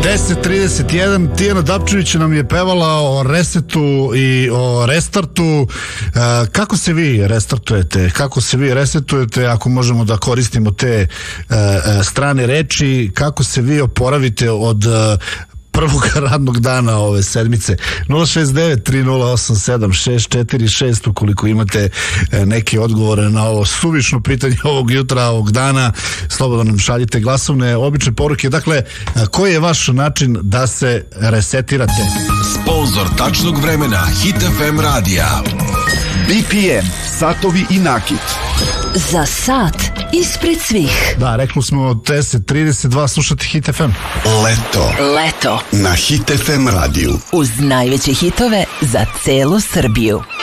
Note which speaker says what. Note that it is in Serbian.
Speaker 1: 10:31, Tijana Dapčević nam je pevala o resetu i o restartu. Kako se vi restartujete? Kako se vi resetujete, ako možemo da koristimo te strane reči? Kako se vi oporavite od prvog radnog dana ove sedmice? 069-3087-646 ukoliko imate neke odgovore na ovo suvišno pitanje ovog jutra, ovog dana, slobodno nam šaljite glasovne obične poruke. Dakle, koji je vaš način da se resetirate?
Speaker 2: Sponzor tačnog vremena Hit FM radija
Speaker 3: BPM, satovi i nakit.
Speaker 4: Za sat ispred svih.
Speaker 1: Da, rekli smo 10:32, slušate Hit FM.
Speaker 4: Leto
Speaker 3: Na Hit FM radiju.
Speaker 4: uz najveće hitove za celu Srbiju.